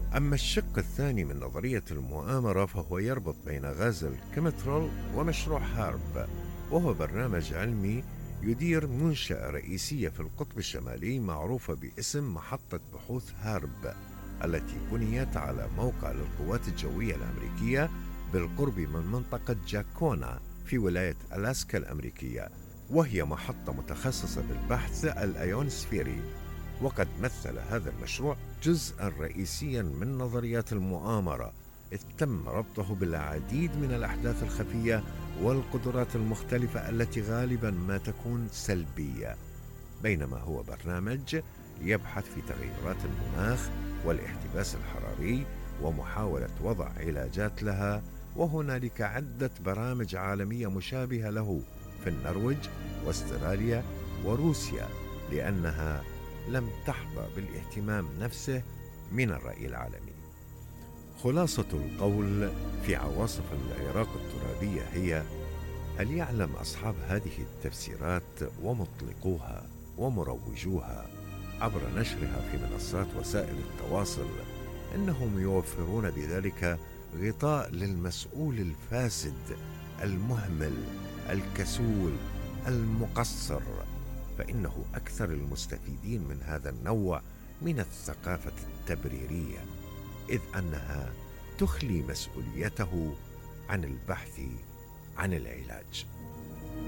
أما الشق الثاني من نظرية المؤامرة فهو يربط بين غاز الكيمترول ومشروع هارب، وهو برنامج علمي يدير منشأة رئيسية في القطب الشمالي معروفة باسم محطة بحوث هارب، التي بنيت على موقع للقوات الجوية الأمريكية بالقرب من منطقة جاكونا في ولاية ألاسكا الأمريكية، وهي محطة متخصصة بالبحث الأيونسفيري. وقد مثل هذا المشروع جزءا رئيسيا من نظريات المؤامرة، إذ تم ربطه بالعديد من الأحداث الخفية والقدرات المختلفة التي غالبا ما تكون سلبية، بينما هو برنامج يبحث في تغيرات المناخ والاحتباس الحراري ومحاولة وضع علاجات لها. وهنالك عدة برامج عالمية مشابهة له في النرويج واستراليا وروسيا، لأنها لم تحظى بالاهتمام نفسه من الرأي العالمي. خلاصة القول في عواصف العراق الترابية هي: هل يعلم أصحاب هذه التفسيرات ومطلقوها ومروجوها عبر نشرها في منصات وسائل التواصل أنهم يوفرون بذلك غطاء للمسؤول الفاسد المهمل الكسول المقصر؟ فإنه أكثر المستفيدين من هذا النوع من الثقافة التبريرية، إذ أنها تخلي مسؤوليته عن البحث عن العلاج.